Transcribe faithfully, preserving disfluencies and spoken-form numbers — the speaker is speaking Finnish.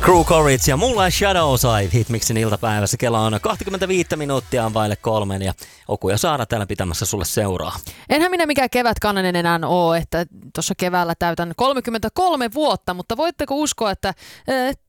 Crew Courage ja Moonlight Shadow sai Hitmixin iltapäivässä. Kello on kaksikymmentäviisi minuuttia vaille kolmen ja Oku ja Saara täällä pitämässä sulle seuraa. Enhän minä mikään kevätkannainen enää ole, että tuossa keväällä täytän kolmekymmentäkolme vuotta, mutta voitteko uskoa, että